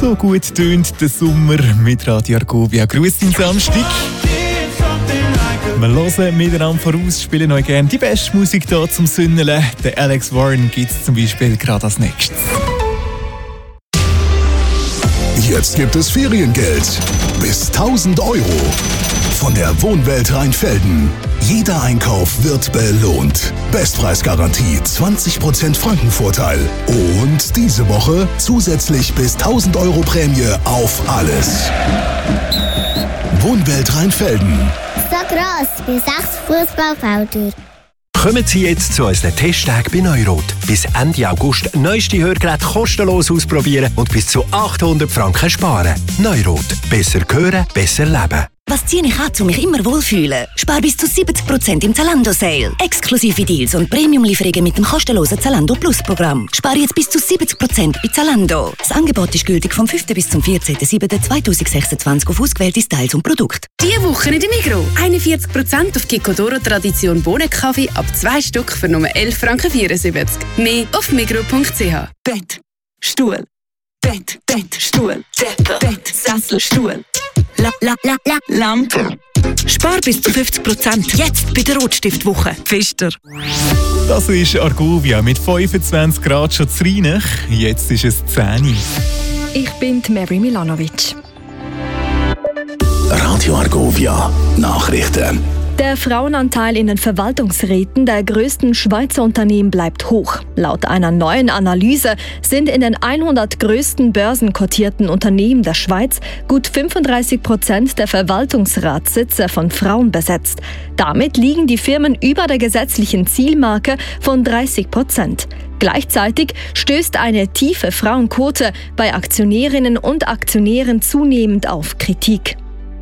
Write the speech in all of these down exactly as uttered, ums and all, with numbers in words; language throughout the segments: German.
So gut tönt der Sommer mit Radio Argovia. Grüß den Samstag. Wir hören miteinander voraus, spielen euch gerne die beste Musik hier zum Sünneln. Der Alex Warren gibt es zum Beispiel gerade als nächstes. Jetzt gibt es Feriengeld. Bis tausend Euro. Von der Wohnwelt Rheinfelden. Jeder Einkauf wird belohnt. Bestpreisgarantie, zwanzig Prozent Frankenvorteil. Und diese Woche zusätzlich bis tausend Euro Prämie auf alles. Wohnwelt Rheinfelden. So gross wie sechs Fußballfelder. Kommen Sie jetzt zu unseren Testtagen bei Neurot. Bis Ende August neueste Hörgeräte kostenlos ausprobieren und bis zu achthundert Franken sparen. Neurot. Besser hören, besser leben. Was ziehe ich an, um mich immer wohlfühlen? Spar bis zu siebzig Prozent im Zalando-Sale. Exklusive Deals und Premium-Lieferungen mit dem kostenlosen Zalando Plus-Programm. Spare jetzt bis zu siebzig Prozent bei Zalando. Das Angebot ist gültig vom fünften bis zum vierzehnten siebten zweitausendsechsundzwanzig auf ausgewählte Styles und Produkte. Diese Woche in der Migros. einundvierzig Prozent auf Kikkodoro Tradition Bohnenkaffee ab zwei Stück für nur elf Franken vierundsiebzig. Mehr auf migros punkt c h. Bett, Stuhl, Bett, Bett, Stuhl, Decke, Bett, Sessel, Stuhl. La, la, la, la, Lampe. Spar bis zu fünfzig Prozent. Jetzt bei der Rotstiftwoche. Pfister. Das ist Argovia mit fünfundzwanzig Grad schon zu Rheinach. Jetzt ist es zehn. Ich bin Mary Milanovic. Radio Argovia. Nachrichten. Der Frauenanteil in den Verwaltungsräten der größten Schweizer Unternehmen bleibt hoch. Laut einer neuen Analyse sind in den hundert größten börsenkotierten Unternehmen der Schweiz gut fünfunddreißig Prozent der Verwaltungsratssitze von Frauen besetzt. Damit liegen die Firmen über der gesetzlichen Zielmarke von dreißig Prozent. Gleichzeitig stößt eine tiefe Frauenquote bei Aktionärinnen und Aktionären zunehmend auf Kritik.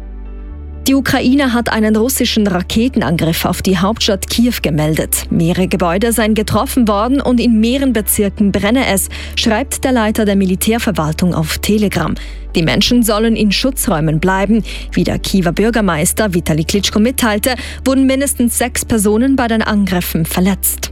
Die Ukraine hat einen russischen Raketenangriff auf die Hauptstadt Kiew gemeldet. Mehrere Gebäude seien getroffen worden und in mehreren Bezirken brenne es, schreibt der Leiter der Militärverwaltung auf Telegram. Die Menschen sollen in Schutzräumen bleiben. Wie der Kiewer Bürgermeister Vitali Klitschko mitteilte, wurden mindestens sechs Personen bei den Angriffen verletzt.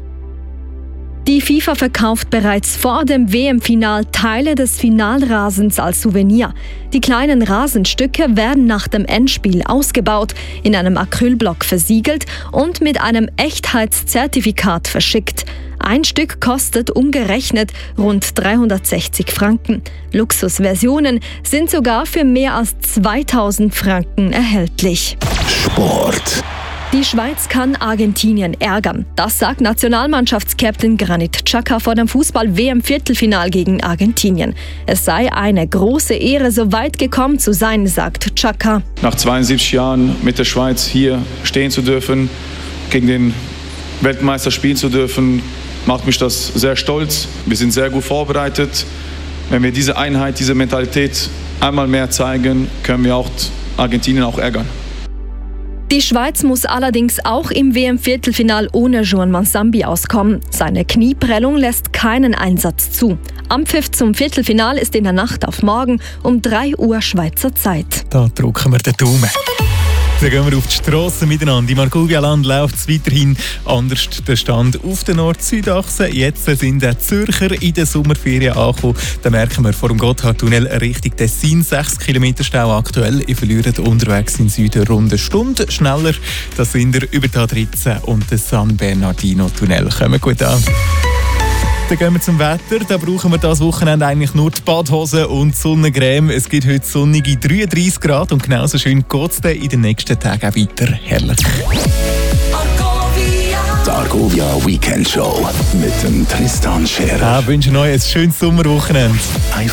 Die FIFA verkauft bereits vor dem W M-Final Teile des Finalrasens als Souvenir. Die kleinen Rasenstücke werden nach dem Endspiel ausgebaut, in einem Acrylblock versiegelt und mit einem Echtheitszertifikat verschickt. Ein Stück kostet umgerechnet rund dreihundertsechzig Franken. Luxusversionen sind sogar für mehr als zweitausend Franken erhältlich. Sport. Die Schweiz kann Argentinien ärgern. Das sagt Nationalmannschaftskapitän Granit Xhaka vor dem Fußball-W M-Viertelfinal gegen Argentinien. Es sei eine große Ehre, so weit gekommen zu sein, sagt Xhaka. Nach zweiundsiebzig Jahren mit der Schweiz hier stehen zu dürfen, gegen den Weltmeister spielen zu dürfen, macht mich das sehr stolz. Wir sind sehr gut vorbereitet. Wenn wir diese Einheit, diese Mentalität einmal mehr zeigen, können wir auch Argentinien auch ärgern. Die Schweiz muss allerdings auch im W M-Viertelfinal ohne Juan Mansambi auskommen. Seine Knieprellung lässt keinen Einsatz zu. Ampfiff zum Viertelfinal ist in der Nacht auf morgen um drei Uhr Schweizer Zeit. Da drücken wir den Daumen. Dann gehen wir auf die Strasse miteinander. Im Argovia-Land läuft es weiterhin anders der Stand auf der Nord-Süd-Achse. Jetzt sind die Zürcher in der Sommerferien angekommen. Da merken wir vor dem Gotthardtunnel Richtung Tessin sechs Kilometer Stau aktuell. Ihr verliert unterwegs in Süden rund eine Stunde. Schneller, da sind ihr über die A dreizehn und den San Bernardino-Tunnel. Kommen gut an. Dann gehen wir zum Wetter. Da brauchen wir das Wochenende eigentlich nur die Badhose und die Sonnencreme. Es gibt heute sonnige dreiunddreißig Grad und genauso schön geht es in den nächsten Tagen auch weiter. Herrlich. Die Argovia Weekend Show mit dem Tristan Scherer. Ich wünsche euch ein schönes Sommerwochenende.